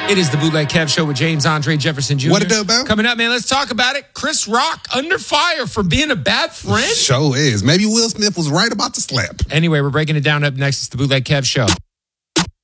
It is the Bootleg Kev Show with James Andre Jefferson Jr. What it do, Bo? Coming up, man, let's talk about it. Chris Rock under fire for being a bad friend. Show is. Maybe Will Smith was right about the slap. Anyway, we're breaking it down up next. It's the Bootleg Kev Show.